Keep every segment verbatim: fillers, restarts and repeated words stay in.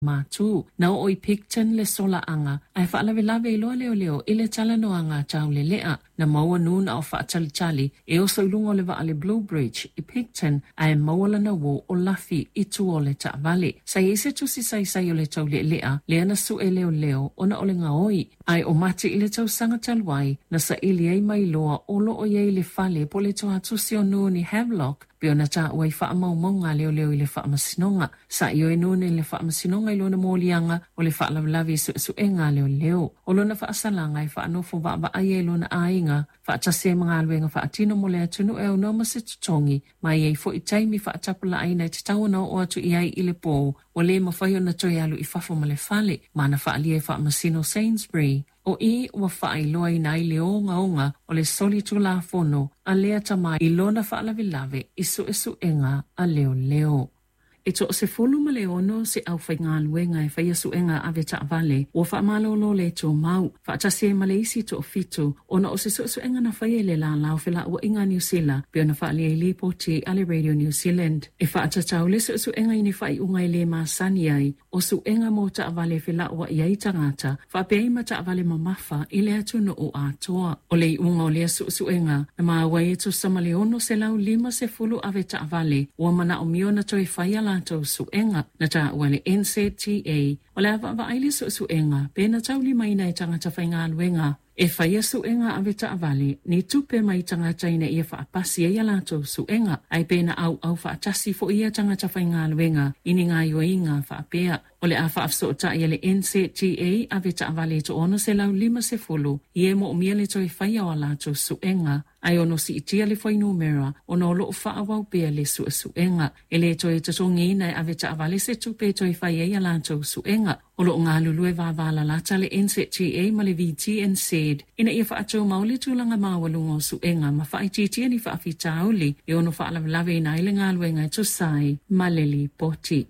matu na oi Picton le sola anga ai fa lave lave lo leo leo ile tala no anga tau le lea na maua nuna o fa chali chali e o so lungo le va ale Blue Bridge I Picton ai maua na wo o lafi I tu o le ta vale sai ise tu si sai sai o le tau le lea le ana su e leo leo ona o le ngaoi ai o mate ile tau sanga talwai na sa ili ai mai loa o lo o ye le fale po le toa tu si o nuni Havelock Pio na ta wai fa mau mau nga leo leo ile fa masinonga sa yo e nune le fa masinonga ilo na molianga o le fa la lavi su su e nga leo leo o lo na fa asalanga I fa no fo va va ai lo na ainga fa ta se mga luenga fa tino mo le tunu e no ma se tongi mai e fo I taimi fa tapula ai na te tau na o atu I ai ile po o le ma fa yo na to yalu I fa fo male fale mana fa ali e fa masino Sainsbury O I ua whaai loa I nai le onga onga o le soli tu la fono a lea tamai I lona whaalawe lave isu isu enga a leo leo. E to se fulu ma le ono se au whai ngā luenga e whai asu enga ave ta vale o wha malolo le to mau wha tase ma le isi to o fitu ona o se su su enga na whai le la lao whila ua inga New Zealand pio na wha le li poti ale Radio New Zealand. E wha tatau le su su enga ini whai unga le ma sani ai o su enga mo ta vale whila ua iai tangata wha pei ma ta vale ma mafa I le atu no o a toa. O le unga o le su su enga na maa wai eto sama le ono se lau lima se fulu ave ta vale ua mana o miona toi whai ala to su enga na ta wale N Z T A wala va va aile su su enga pe na tau li mai nei tanga ta whainga luenga e whaia su enga ave ta avale ni tupe mai tanga taina ia wha apasi ia lato su enga ai pe na au au wha atasi fo ia tanga ta whainga luenga ini ngā iwa inga wha apea o le a wha afso ta ia le N Z T A ave ta avale to ono se lau lima se fulu ie mo umia le toi whaia o lato su enga ai ono si itia le whai numera ono lo wha awau pea le su su enga e le toi tatongi nei ave ta avale se tupe toi whaia ia lato su enga o lo ngā lulue va vala lata le N Z T A ma le V T N said ina ia wha ato maule tūlanga mawalungo su enga ma wha ititia ni wha awhitauli e ono wha alawalawe ina ile ngā luenga to sai ma leli poti.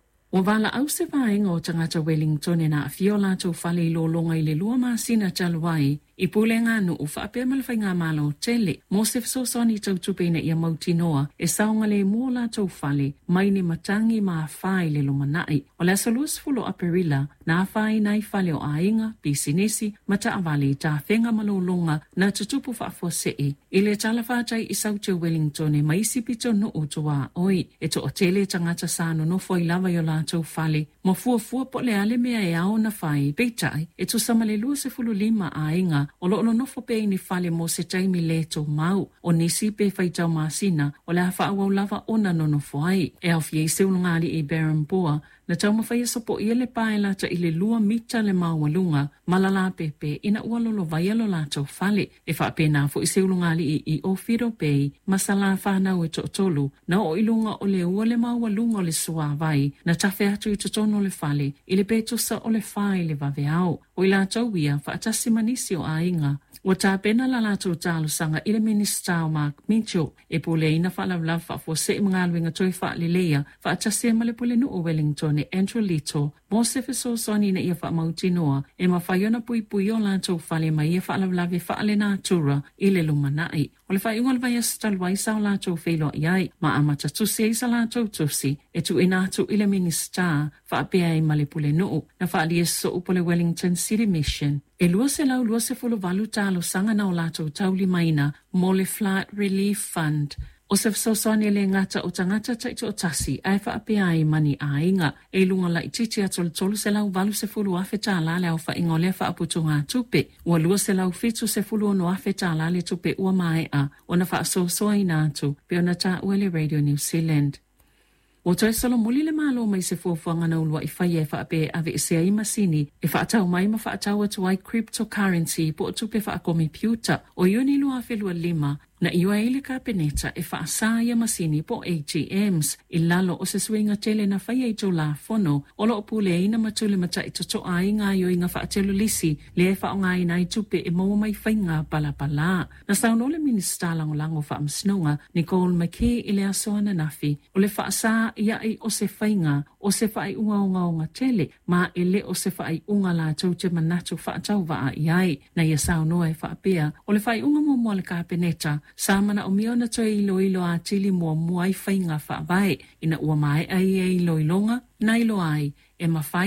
O vala au se vaenga o tangata Wellington e na awhio lato whale I lo longa I le lua masina taluai I pule ngā nu u whaapea malawhai ngā malo tele mo se fsosoni tau tupena ia mautinoa e saonga le mua lato whale mai ni matangi maa whai le lumanai o le asalus fulo aperila na whai nai whale o ainga pisinesi mata avale ta whenga malolonga na tutupu whaafua see I le talawhatai I saute Wellington e maisi pito no utua oi e to o tele tangata sano no foi lava yo lato whale mo fua fua po le ale mea e ao na whai peitai e to samale lua se fulu lima ainga o lo no nofo pe ni fale mo se taimi leto mau o nisi pe faitau masina o le hafa awau lava ona no nofo ai e au fie se ulungari I Barenboa na tau mawhai sopo I le pae lata I le lua mita le mawalunga malala pepe ina ualolo vaialo lato fale e wha pe na fo I se ulungari I I o Fido Bay masala whanau e totolu na o ilunga o le ua le mawalunga o le sua vai na tafe atu I totono le fale I le petosa o le whae le vaveao o I la tau ia wha atasi manisi o ainga Wa tā pena la lātou tālu sanga I le Minister Mark Mitchell e pole ina whaalawlaw whaafo se I mga luenga toi whaalilea wha atase ma le pole nu o Wellington e Andrew Little mo se fiso soni na ia wha mautinoa e ma whaiona pui pui o lātou whale ma ia whaalawlawe whaale nātura I le lumanai. O le whaiunga le vai astalwai sa o lātou wheilo iai ma amata tusi e sa lātou tusi e tu inatu I le Minister whaapea I ma le pole nu na whaali e so upo le Wellington City Mission. E lua se lau lua se fulu valu talo sanga na o lātou tauli maina mo le Flood Relief Fund. O se fsosoni le ngata o tangata taito o tasi ai whaapea ai mani ainga e lunga la ititi atol tolu se lau valu se fulu afe tā lale au wha ingole whaaputu ngā tupe. Ua lua se lau fitu se fulu ono afe tā lale tupe ua mai a o na wha so soa I nātu pe o na tā uele Radio New Zealand. O toi salo muli le malo mai se fuafuanga na ulua I whai e whaape ave se ai masini e whaatau mai ma whaatau atu ai cryptocurrency po atu pe whaako piuta o ioni lua whelua lima na iwa ele ka peneta e whaasaya masini po A T Ms I lalo o se swinga tele na whai e tō la fono o lo opule ina matule mata I toto ai ngā yo inga whaatelu lisi le e whaonga ina I tupe e maua mai whainga pala pala. Na sauno le Minister lango lango whaamsnonga Nicole McKee I le asoana nafi o le whaasa ia I o se whainga o se whai unga unga unga tele ma ele o se whai unga la tau te manatu whaatau waa iai na ia sauno e whaapea o le whai unga mua le ka peneta Samana o miona toi ilo ilo a tili mua mua I whainga whaavai ina ua mai ai e ilo ilonga na ilo ai e mawhai